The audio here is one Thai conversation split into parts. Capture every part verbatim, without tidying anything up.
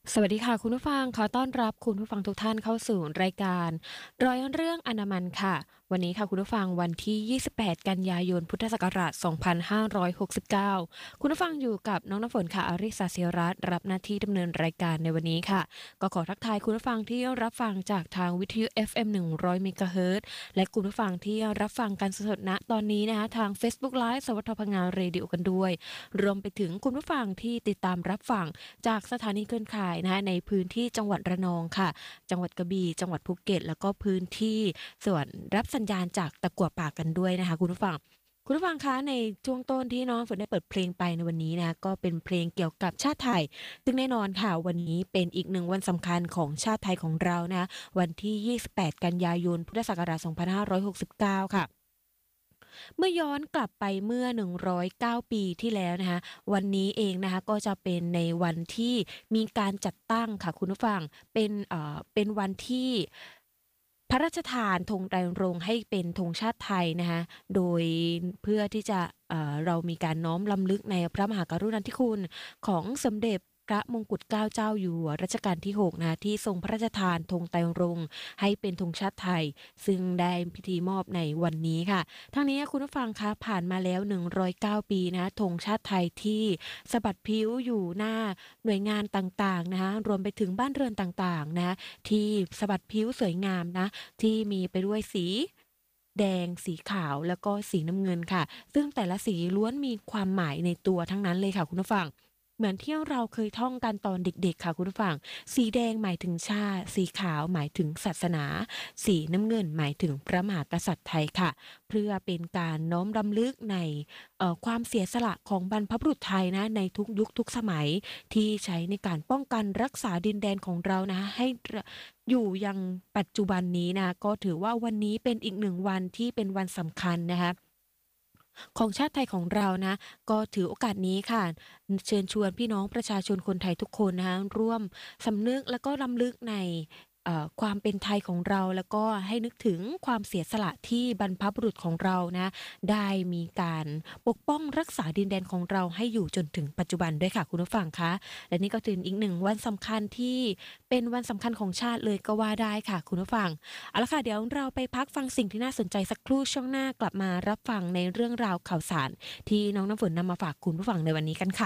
สวัสดีค่ะคุณผู้ฟังขอต้อนรับคุณผู้ฟังทุกท่านเข้าสู่รายการร้อยเรื่องอนามันค่ะวันนี้ค่ะคุณผู้ฟังวันที่ยี่สิบแปดกันยายนพุทธศักราชสองพันห้าร้อยหกสิบเก้าคุณผู้ฟังอยู่กับน้องน้ำฝนค่ะอริสาศิรัตน์รับหน้าที่ดำเนินรายการในวันนี้ค่ะก็ขอทักทายคุณผู้ฟังที่รับฟังจากทางวิทยุ เอฟ เอ็ม หนึ่งร้อยเมกะเฮิรตซ์และคุณผู้ฟังที่รับฟังกันสดๆณตอนนี้นะคะทาง Facebook Live สวทพงาเรดิโอกันด้วยรวมไปถึงคุณผู้ฟังที่ติดตามรับฟังจากสถานีเครือข่ายนะคะในพื้นที่จังหวัดระนองค่ะจังหวัดกระบี่จังหวัดภูเก็ตแล้วก็พื้นที่ส่วนรับสัญญาณจากตะกั่วป่ากันด้วยนะคะคุณผู้ฟังคุณผู้ฟังคะในช่วงต้นที่น้องฝนได้เปิดเพลงไปในวันนี้นะคะก็เป็นเพลงเกี่ยวกับชาติไทยซึ่งแน่นอนค่ะวันนี้เป็นอีกหนึ่งวันสำคัญของชาติไทยของเรานะวันที่ยี่สิบแปดกันยายนพุทธศักราชสองพันห้าร้อยหกสิบเก้าค่ะเมื่อย้อนกลับไปเมื่อหนึ่งร้อยเก้าปีที่แล้วนะคะวันนี้เองนะคะก็จะเป็นในวันที่มีการจัดตั้งค่ะคุณผู้ฟังเป็นเอ่อเป็นวันที่พระราชทานธงไตรรงค์ให้เป็นธงชาติไทยนะคะโดยเพื่อที่จะเอ่อเรามีการน้อมรำลึกในพระมหากรุณาธิคุณของสมเด็จพระมงกุฎเกล้าเจ้าอยู่หัวรัชกาลที่หกนะคะที่ทรงพระราชทานธงไตรรงค์ให้เป็นธงชาติไทยซึ่งได้พิธีมอบในวันนี้ค่ะทั้งนี้คุณผู้ฟังคะผ่านมาแล้วหนึ่งร้อยเก้าปีนะธงชาติไทยที่สะบัดพลิ้วอยู่หน้าหน่วยงานต่างๆนะคะรวมไปถึงบ้านเรือนต่างๆนะที่สะบัดพลิ้วสวยงามนะที่มีไปด้วยสีแดงสีขาวแล้วก็สีน้ำเงินค่ะซึ่งแต่ละสีล้วนมีความหมายในตัวทั้งนั้นเลยค่ะคุณผู้ฟังเหมือนที่เราเคยท่องกันตอนเด็กๆค่ะคุณผู้ฟังสีแดงหมายถึงชาติสีขาวหมายถึงศาสนาสีน้ำเงินหมายถึงพระมหากษัตริย์ไทยค่ะเพื่อเป็นการน้อมรำลึกในเอ่อความเสียสละของบรรพบุรุษไทยนะในทุกยุคทุกสมัยที่ใช้ในการป้องกันรักษาดินแดนของเรานะให้อยู่ยังปัจจุบันนี้นะก็ถือว่าวันนี้เป็นอีกหนึ่งวันที่เป็นวันสำคัญนะคะของชาติไทยของเรานะก็ถือโอกาสนี้ค่ะเชิญชวนพี่น้องประชาชนคนไทยทุกคนนะคะร่วมสำนึกและก็รำลึกในเอ่อความเป็นไทยของเราแล้วก็ให้นึกถึงความเสียสละที่บรรพบุรุษของเรานะได้มีการปกป้องรักษาดินแดนของเราให้อยู่จนถึงปัจจุบันด้วยค่ะคุณผู้ฟังคะและนี่ก็เป็นอีกหนึ่งวันสำคัญที่เป็นวันสำคัญของชาติเลยก็ว่าได้ค่ะคุณผู้ฟัง เอาละค่ะเดี๋ยวเราไปพักฟังสิ่งที่น่าสนใจสักครู่ช่วงหน้ากลับมารับฟังในเรื่องราวข่าวสารที่น้องน้ำฝนนำมาฝากคุณผู้ฟังในวันนี้กันค่ะ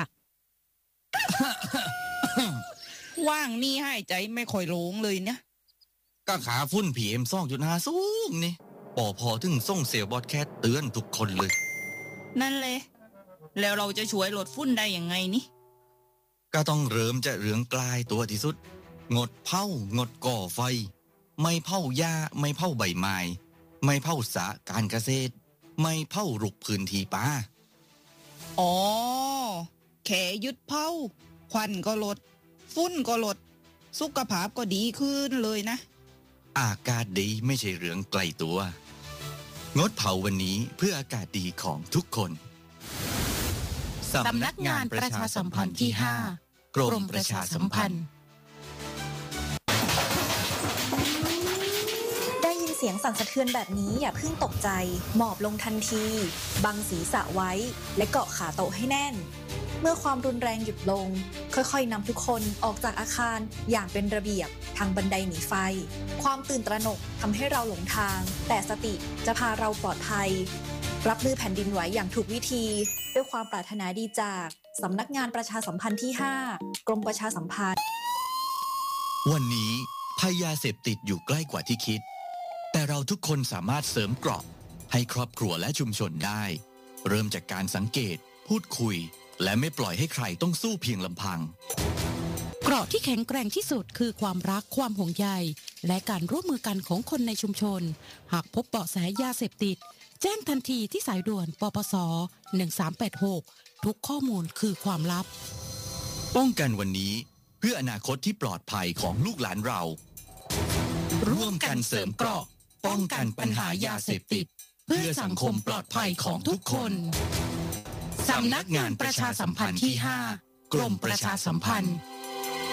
ว่างนี่ให้ใจไม่ค่อยโล่งเลยเนี่ยก็ขาฝุ่น พี เอ็ม สองจุดห้า สูงนี่ปอพอถึงส่งเซลล์บอดแคสเตือนทุกคนเลยนั่นเลยแล้วเราจะช่วยลดฝุ่นได้ยังไงนี่ก็ต้องเริ่มจะเรื่องกลายตัวที่สุดงดเผางดก่อไฟไม่เผาหญ้าไม่เผาใบไม้ไม่เผาสระการเกษตรไม่เผารุกพื้นที่ป่าอ๋อแค่หยุดเผาควันก็ลดฝุ่นก็ลดสุขภาพก็ดีขึ้นเลยนะอากาศดีไม่ใช่เรื่องไกลตัวงดเผาวันนี้เพื่ออากาศดีของทุกคนสำนักงานประชาสัมพันธ์ที่ห้ากรมประชาสัมพันธ์ได้ยินเสียงสั่นสะเทือนแบบนี้อย่าเพิ่งตกใจหมอบลงทันทีบังศีรษะไว้และเกาะขาโต๊ะให้แน่นเมื่อความรุนแรงหยุดลงค่อยๆนำทุกคนออกจากอาคารอย่างเป็นระเบียบทางบันไดหนีไฟความตื่นตระหนกทำให้เราหลงทางแต่สติจะพาเราปลอดภัยรับมือแผ่นดินไหวอย่างถูกวิธีด้วยความปรารถนาดีจากสำนักงานประชาสัมพันธ์ที่ห้ากรมประชาสัมพันธ์วันนี้ภัยยาเสพติดอยู่ใกล้กว่าที่คิดแต่เราทุกคนสามารถเสริมเกราะให้ครอบครัวและชุมชนได้เริ่มจากการสังเกตพูดคุยและไม่ปล่อยให้ใครต้องสู้เพียงลำพังเกราะที่แข็งแกร่งที่สุดคือความรักความห่วงใยและการร่วมมือกันของคนในชุมชนหากพบเบาะแสยาเสพติดแจ้งทันทีที่สายด่วนปปสหนึ่งสามแปดหกทุกข้อมูลคือความลับป้องกันวันนี้เพื่ออนาคตที่ปลอดภัยของลูกหลานเราร่วมกันเสริมเกราะป้องกันปัญหายาเสพติดเพื่อสังคมปลอดภัยของทุกคนสำนักงานประชาสัมพันธ์ที่ห้ากรมประชาสัมพันธ์